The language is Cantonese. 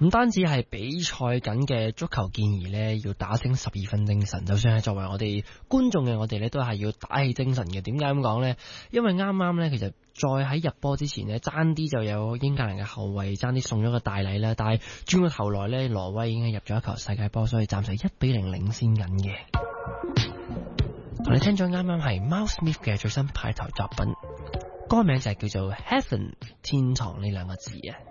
唔單止係比賽緊嘅足球健兒呢，要打醒12分精神，就算係作為我哋觀眾嘅我哋呢，都係要打起精神嘅。點解咁講呢？因為啱啱呢，其實再喺入波之前呢，爭啲就有英格蘭嘅後衛爭啲送咗個大禮啦，但係轉過頭來呢，挪威已經係入咗一球世界波，所以暫時1-0領先緊嘅。同你聽咗啱啱係 Miles Smith 嘅最新排頭作品，歌名就係叫做 Heaven 天堂呢兩個字啊。